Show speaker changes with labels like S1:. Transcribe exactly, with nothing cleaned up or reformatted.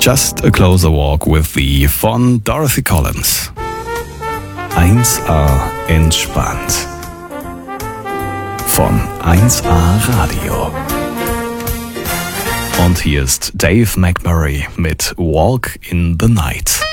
S1: Just a Closer Walk with Thee von Dorothy Collins. eins a entspannt. Von eins a Radio. Und hier ist Dave McMurray mit Walk in the Night.